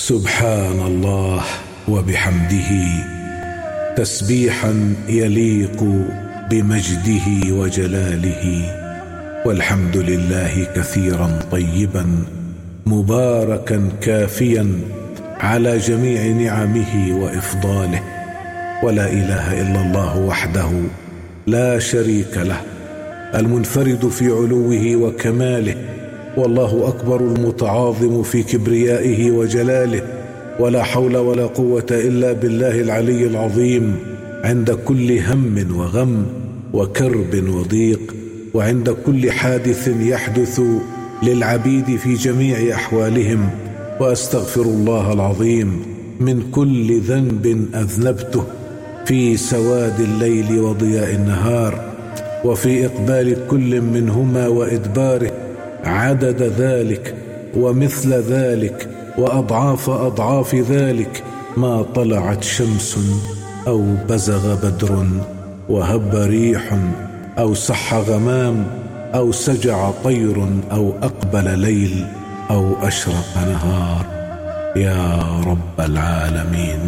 سبحان الله وبحمده تسبيحا يليق بمجده وجلاله، والحمد لله كثيرا طيبا مباركا كافيا على جميع نعمه وإفضاله، ولا إله إلا الله وحده لا شريك له المنفرد في علوه وكماله، والله أكبر المتعاظم في كبريائه وجلاله، ولا حول ولا قوة إلا بالله العلي العظيم عند كل هم وغم وكرب وضيق، وعند كل حادث يحدث للعبيد في جميع أحوالهم. وأستغفر الله العظيم من كل ذنب أذنبته في سواد الليل وضياء النهار، وفي إقبال كل منهما وإدباره، عدد ذلك ومثل ذلك وأضعاف أضعاف ذلك، ما طلعت شمس أو بزغ بدر وهب ريح أو صح غمام أو سجع طير أو أقبل ليل أو أشرق نهار. يا رب العالمين.